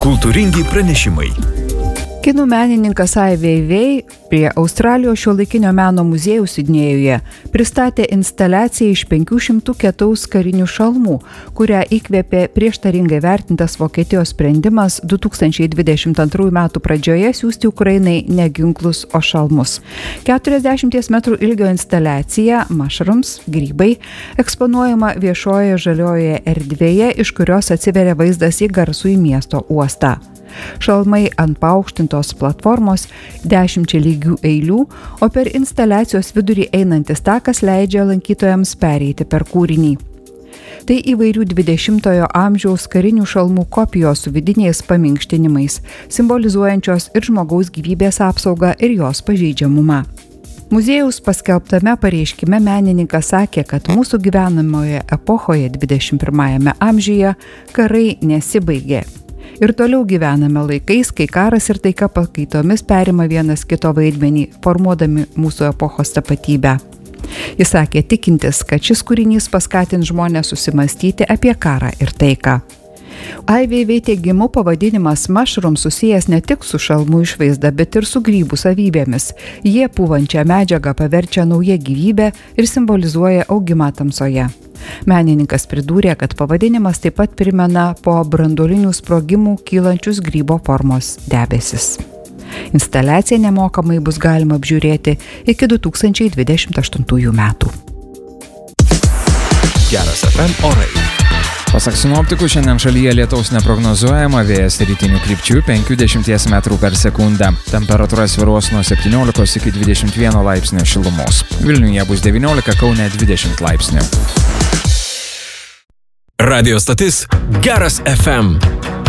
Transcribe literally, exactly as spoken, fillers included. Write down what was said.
Kultūringi pranešimai. Kinų menininkas Ai Weiwei prie Australijos šiuolaikinio meno muziejaus Sidnėjuje pristatė instaliaciją iš penkių šimtų ketaus karinių šalmų, kurią įkvėpė prieštaringai vertintas Vokietijos sprendimas du tūkstančiai dvidešimt antrųjų metų pradžioje siųsti Ukrainai ne ginklus, o šalmus. keturiasdešimties metrų ilgio instaliacija Mushrooms – grybai eksponuojama viešojoje žaliojoje erdvėje, iš kurios atsiveria vaizdas į garsųjį miesto uostą. Šalmai ant paaukštintos platformos, dešimčia lygių eilių, o per instaliacijos vidurį einantis takas leidžia lankytojams pereiti per kūrinį. Tai įvairių dvidešimtojo amžiaus karinių šalmų kopijos su vidiniais paminkštinimais, simbolizuojančios ir žmogaus gyvybės apsaugą ir jos pažeidžiamumą. Muziejaus paskelbtame pareiškime menininkas sakė, kad mūsų gyvenamoje epochoje dvidešimt pirmajame amžiuje karai nesibaigė. Ir toliau gyvename laikais, kai karas ir taika pakaitomis perima vienas kito vaidmenį, formuodami mūsų epochos tapatybę. Jis sakė tikintis, kad šis kūrinys paskatins žmonės susimastyti apie karą ir taiką. Ai Weiwei teigimu pavadinimas Mushrooms susijęs ne tik su šalmų išvaizda, bet ir su grybų savybėmis. Jie pūvančią medžiagą paverčia nauja gyvybė ir simbolizuoja augimą tamsoje. Menininkas pridūrė, kad pavadinimas taip pat primena po branduolinių sprogimų kylančius grybo formos debesis. Instaliaciją nemokamai bus galima apžiūrėti iki du tūkstančiai dvidešimt aštuntųjų metų. Geras F M orai. Pasak sinoptikų, šiandien šalyje lietaus neprognozuojama, vėjas rytinių krypčių penkių dešimties metrų per sekundę. Temperatūra svyruos nuo septyniolikos iki dvidešimt vieno laipsnio šilumos. Vilniuje bus devyniolika, Kaune dvidešimt laipsnių. Radio stotis Geras F M.